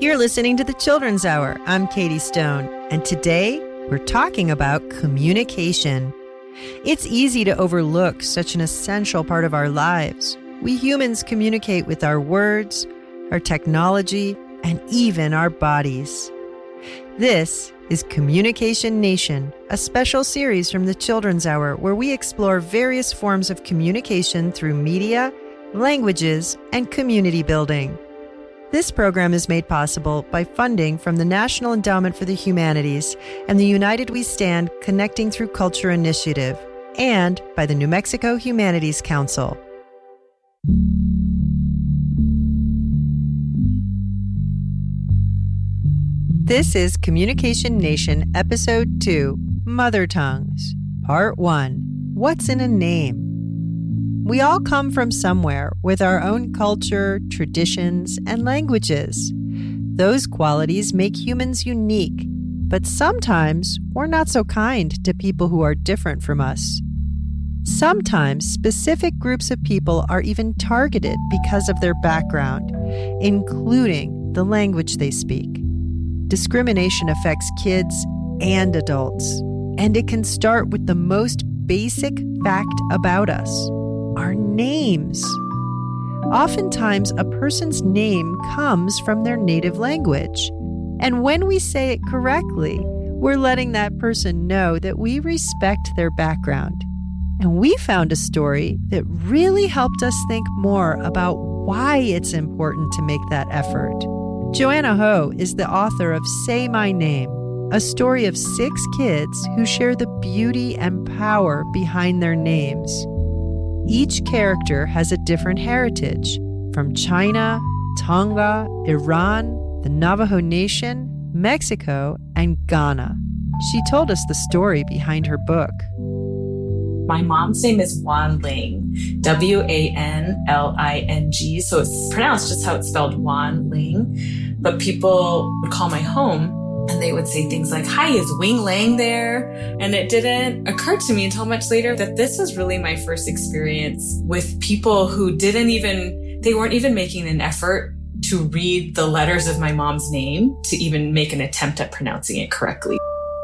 You're listening to The Children's Hour. I'm Katie Stone, and today we're talking about communication. It's easy to overlook such an essential part of our lives. We humans communicate with our words, our technology, and even our bodies. This is Communication Nation, a special series from The Children's Hour where we explore various forms of communication through media, languages, and community building. This program is made possible by funding from the National Endowment for the Humanities and the United We Stand Connecting Through Culture initiative, and by the New Mexico Humanities Council. This is Communication Nation, Episode 2, Mother Tongues, Part 1, What's in a Name? We all come from somewhere with our own culture, traditions, and languages. Those qualities make humans unique, but sometimes we're not so kind to people who are different from us. Sometimes specific groups of people are even targeted because of their background, including the language they speak. Discrimination affects kids and adults, and it can start with the most basic fact about us: our names. Oftentimes, a person's name comes from their native language. And when we say it correctly, we're letting that person know that we respect their background. And we found a story that really helped us think more about why it's important to make that effort. Joanna Ho is the author of Say My Name, a story of 6 kids who share the beauty and power behind their names. Each character has a different heritage, from China, Tonga, Iran, the Navajo Nation, Mexico, and Ghana. She told us the story behind her book. My mom's name is Wan Ling, W-A-N-L-I-N-G, so it's pronounced just how it's spelled, Wan Ling. But people would call my home and they would say things like, "Hi, is Wing Lang there?" And it didn't occur to me until much later that this was really my first experience with people who they weren't even making an effort to read the letters of my mom's name to even make an attempt at pronouncing it correctly.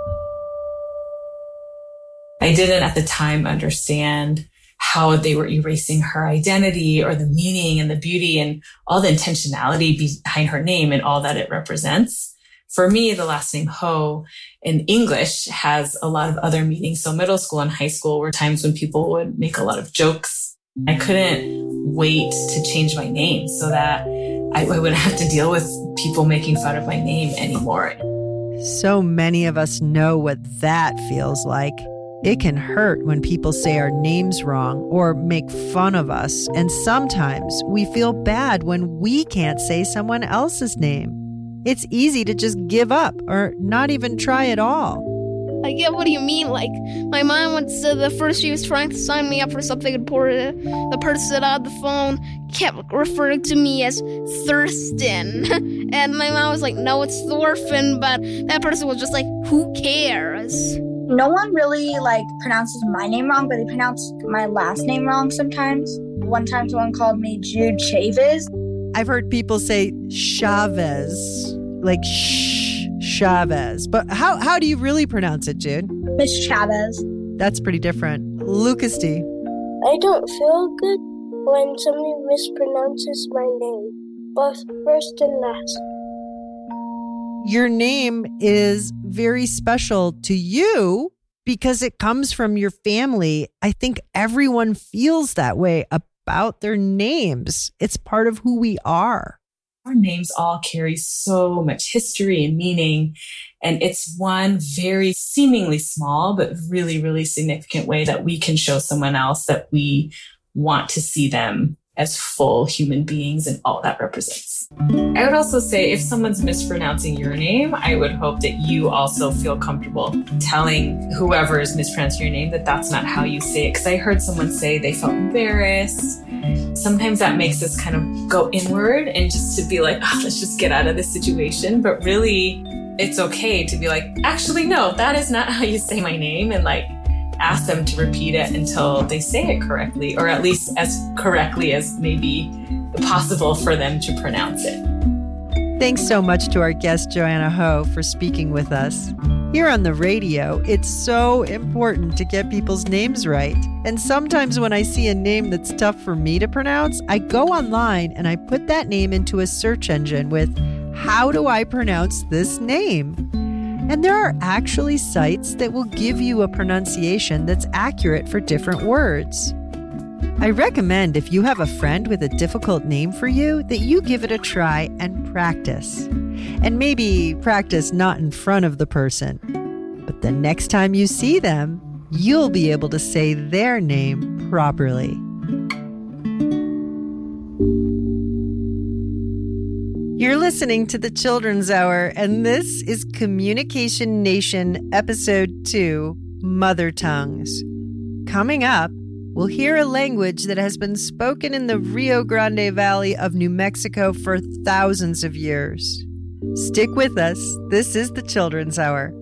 I didn't at the time understand how they were erasing her identity or the meaning and the beauty and all the intentionality behind her name and all that it represents. For me, the last name Ho in English has a lot of other meanings. So middle school and high school were times when people would make a lot of jokes. I couldn't wait to change my name so that I wouldn't have to deal with people making fun of my name anymore. So many of us know what that feels like. It can hurt when people say our names wrong or make fun of us. And sometimes we feel bad when we can't say someone else's name. It's easy to just give up or not even try at all. I get what you mean. Like, my mom once said the first she was trying to sign me up for something important, the person on the phone kept referring to me as Thurston. And my mom was like, "No, it's Thorfinn," but that person was just like, "Who cares?" No one really pronounces my name wrong, but they pronounce my last name wrong sometimes. One time someone called me Jude Chavez. I've heard people say Chavez, like Chavez. But how do you really pronounce it, Jude? Miss Chavez. That's pretty different. Lucas D. I don't feel good when somebody mispronounces my name, both first and last. Your name is very special to you because it comes from your family. I think everyone feels that way about their names. It's part of who we are. Our names all carry so much history and meaning, and it's one very seemingly small but really, really significant way that we can show someone else that we want to see them as full human beings and all that represents. I would also say if someone's mispronouncing your name, I would hope that you also feel comfortable telling whoever is mispronouncing your name that that's not how you say it. Because I heard someone say they felt embarrassed. Sometimes that makes us kind of go inward and just to be like, oh, let's just get out of this situation. But really, it's okay to be like, actually, no, that is not how you say my name. And like, ask them to repeat it until they say it correctly, or at least as correctly as maybe possible for them to pronounce it. Thanks so much to our guest, Joanna Ho, for speaking with us. Here on the radio, it's so important to get people's names right. And sometimes when I see a name that's tough for me to pronounce, I go online and I put that name into a search engine with, how do I pronounce this name? And there are actually sites that will give you a pronunciation that's accurate for different words. I recommend if you have a friend with a difficult name for you that you give it a try and practice. And maybe practice not in front of the person, but the next time you see them, you'll be able to say their name properly. You're listening to the Children's Hour, and this is Communication Nation Episode 2, Mother Tongues. Coming up, we'll hear a language that has been spoken in the Rio Grande Valley of New Mexico for thousands of years. Stick with us. This is the Children's Hour.